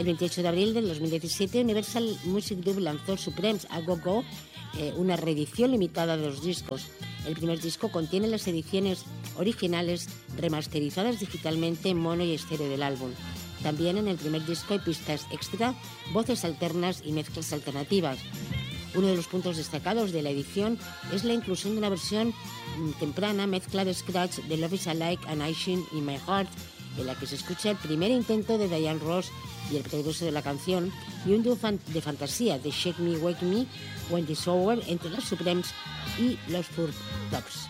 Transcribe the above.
El 28 de abril del 2017, Universal Music Group lanzó Supremes A Go Go, una reedición limitada de los discos. El primer disco contiene las ediciones originales remasterizadas digitalmente en mono y estéreo del álbum. También en el primer disco hay pistas extra, voces alternas y mezclas alternativas. Uno de los puntos destacados de la edición es la inclusión de una versión temprana mezcla de scratch de Love Is Like an Icing in My Heart, en la que se escucha el primer intento de Diana Ross y el progreso de la canción, y un dúo de fantasía de Shake Me, Wake Me, When It's Over entre las Supremes y los Four Tops.